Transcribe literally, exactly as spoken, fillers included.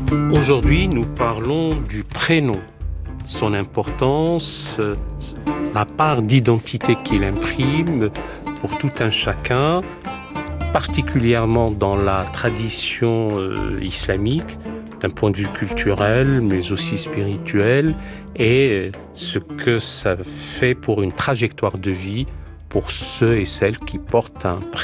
Aujourd'hui, nous parlons du prénom, son importance, la part d'identité qu'il imprime pour tout un chacun, particulièrement dans la tradition euh, islamique, d'un point de vue culturel, mais aussi spirituel, et ce que ça fait pour une trajectoire de vie pour ceux et celles qui portent un prénom.